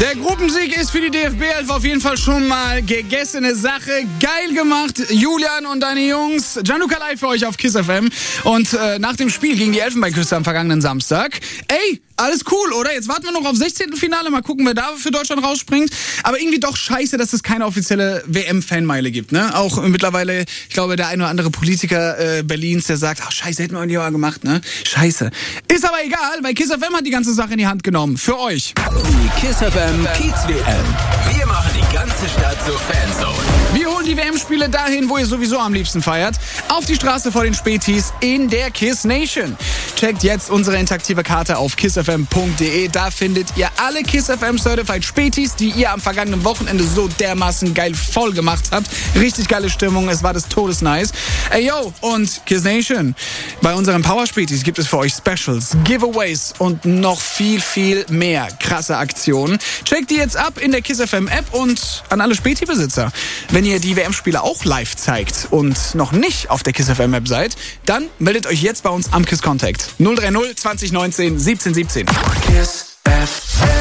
Der Gruppensieg ist für die DFB 11 auf jeden Fall schon mal gegessene Sache. Geil gemacht, Julian und deine Jungs. Gianluca live für euch auf KISS FM. Und nach dem Spiel gegen die Elfenbeinküste am vergangenen Samstag, alles cool, oder? Jetzt warten wir noch auf 16. Finale. Mal gucken, wer da für Deutschland rausspringt. Aber irgendwie doch scheiße, dass es keine offizielle WM-Fanmeile gibt, ne? Auch mittlerweile, ich glaube, der ein oder andere Politiker Berlins, der sagt, scheiße, hätten wir ja gemacht, ne? Scheiße. Ist aber egal, weil KISS FM hat die ganze Sache in die Hand genommen. Für euch. Die KISS FM Kiez WM. Wir machen die ganze Stadt zur Fanzone. Wir holen die WM-Spiele dahin, wo ihr sowieso am liebsten feiert. Auf die Straße vor den Spätis in der KISS Nation. Checkt jetzt unsere interaktive Karte auf kissfm.de. Da findet ihr alle KISS FM Certified Spätis, die ihr am vergangenen Wochenende so dermaßen geil voll gemacht habt. Richtig geile Stimmung, es war des Todes nice. Und KISS Nation, bei unseren Power Spätis gibt es für euch Specials, Giveaways und noch viel, viel mehr krasse Aktionen. Checkt die jetzt ab in der KISS FM App und an alle Späti-Besitzer. Wenn ihr die WM-Spiele auch live zeigt und noch nicht auf der KISS FM App seid, dann meldet euch jetzt bei uns am KISS Contact 030 2019 1717. KISS FM.